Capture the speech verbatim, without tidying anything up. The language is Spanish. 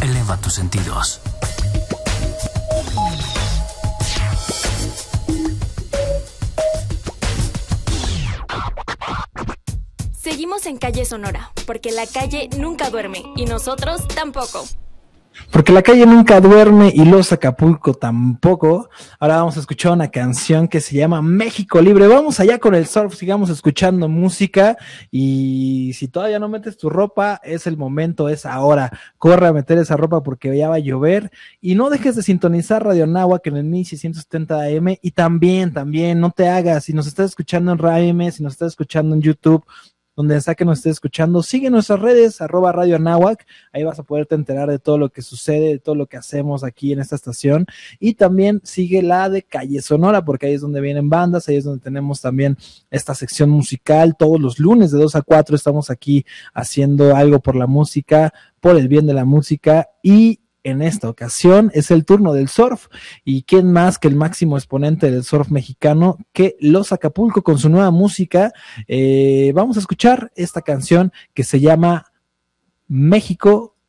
eleva tus sentidos. Seguimos en Calle Sonora, porque la calle nunca duerme y nosotros tampoco. Porque la calle nunca duerme y los Acapulco tampoco. Ahora vamos a escuchar una canción que se llama México Libre. Vamos allá con el surf, sigamos escuchando música y si todavía no metes tu ropa, es el momento, es ahora. Corre a meter esa ropa porque ya va a llover y no dejes de sintonizar Radio Anáhuac en el mil seiscientos setenta A M y también, también, no te hagas, si nos estás escuchando en R A M, si nos estás escuchando en YouTube, donde sea que nos estés escuchando, sigue nuestras redes, arroba Radio Anáhuac, ahí vas a poderte enterar de todo lo que sucede, de todo lo que hacemos aquí en esta estación, y también sigue la de Calle Sonora, porque ahí es donde vienen bandas, ahí es donde tenemos también esta sección musical, todos los lunes de dos a cuatro estamos aquí haciendo algo por la música, por el bien de la música, y en esta ocasión es el turno del surf, y quién más que el máximo exponente del surf mexicano que Los Acapulco con su nueva música. Eh, vamos a escuchar esta canción que se llama México